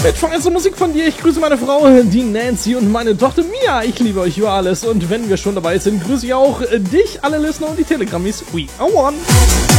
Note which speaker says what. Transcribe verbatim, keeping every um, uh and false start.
Speaker 1: Mit vorerst Musik von dir. Ich grüße meine Frau, die Nancy, und meine Tochter Mia. Ich liebe euch über alles. Und wenn wir schon dabei sind, grüße ich auch dich, alle Listener und die Telegrammis. We are one.